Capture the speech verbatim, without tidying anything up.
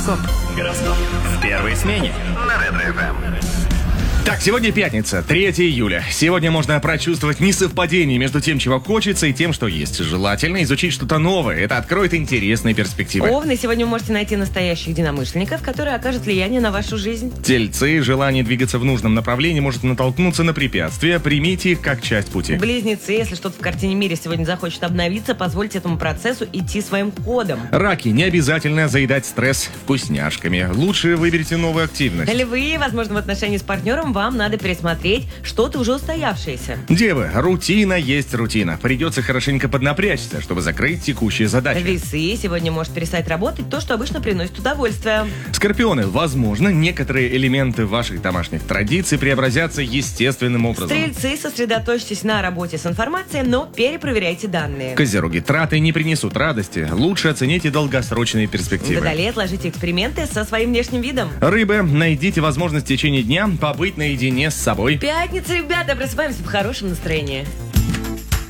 Гороскоп в первой смене на Ретро эф эм. Так, сегодня пятница, третьего июля. Сегодня можно прочувствовать несовпадение между тем, чего хочется, и тем, что есть. Желательно изучить что-то новое. Это откроет интересные перспективы. Овны, сегодня вы можете найти настоящих единомышленников, которые окажут влияние на вашу жизнь. Тельцы, желание двигаться в нужном направлении может натолкнуться на препятствия. Примите их как часть пути. Близнецы, если что-то в картине мира сегодня захочет обновиться, позвольте этому процессу идти своим ходом. Раки, не обязательно заедать стресс вкусняшками. Лучше выберите новую активность. Львы, возможно, в отношении с партнером вам надо пересмотреть что-то уже устоявшееся. Девы, рутина есть рутина. Придется хорошенько поднапрячься, чтобы закрыть текущие задачи. Весы, сегодня может перестать работать то, что обычно приносит удовольствие. Скорпионы, возможно, некоторые элементы ваших домашних традиций преобразятся естественным образом. Стрельцы, сосредоточьтесь на работе с информацией, но перепроверяйте данные. Козероги, траты не принесут радости. Лучше оцените долгосрочные перспективы. Водолеи, отложите эксперименты со своим внешним видом. Рыбы, найдите возможность в течение дня побыть наедине с собой. Пятница, ребята, просыпаемся в хорошем настроении.